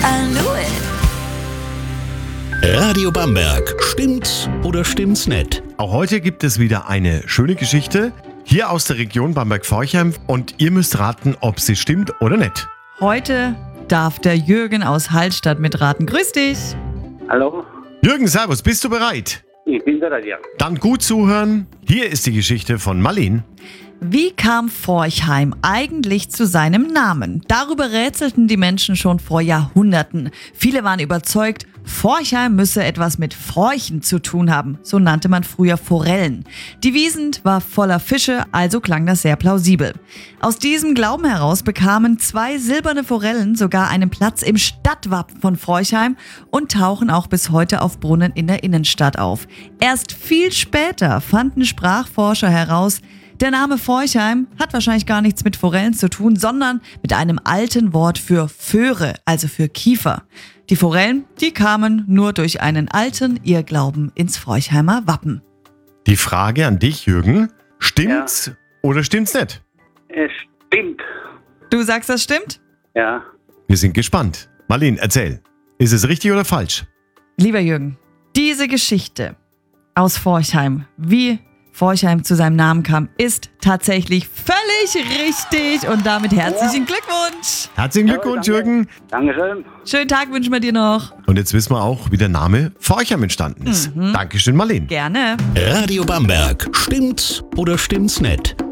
I knew it. Radio Bamberg. Stimmt's oder stimmt's nicht? Auch heute gibt es wieder eine schöne Geschichte hier aus der Region Bamberg-Forchheim und ihr müsst raten, ob sie stimmt oder nicht. Heute darf der Jürgen aus Hallstatt mitraten. Grüß dich. Hallo, Jürgen, servus, bist du bereit? ich bin bereit, ja. Dann gut zuhören. Hier ist die Geschichte von Marleen. Wie kam Forchheim eigentlich zu seinem Namen? Darüber rätselten die Menschen schon vor Jahrhunderten. Viele waren überzeugt, Forchheim müsse etwas mit Forchen zu tun haben. So nannte man früher Forellen. Die Wiesent war voller Fische, also klang das sehr plausibel. Aus diesem Glauben heraus bekamen 2 silberne Forellen sogar einen Platz im Stadtwappen von Forchheim und tauchen auch bis heute auf Brunnen in der Innenstadt auf. Erst viel später fanden Sprachforscher heraus, der Name Forchheim hat wahrscheinlich gar nichts mit Forellen zu tun, sondern mit einem alten Wort für Föhre, also für Kiefer. Die Forellen, die kamen nur durch einen alten Irrglauben ins Forchheimer Wappen. Die Frage an dich, Jürgen. Stimmt's oder stimmt's nicht? Es stimmt. Du sagst, das stimmt? Ja, Wir sind gespannt. Marleen, erzähl. Ist es richtig oder falsch? Lieber Jürgen, diese Geschichte aus Forchheim, wie Forchheim zu seinem Namen kam, ist tatsächlich völlig richtig und damit herzlichen Glückwunsch. Herzlichen Glückwunsch, danke. Jürgen. Dankeschön. Schönen Tag wünschen wir dir noch. Und jetzt wissen wir auch, wie der Name Forchheim entstanden ist. Dankeschön, Marleen. Gerne. Radio Bamberg. Stimmt's oder stimmt's nicht?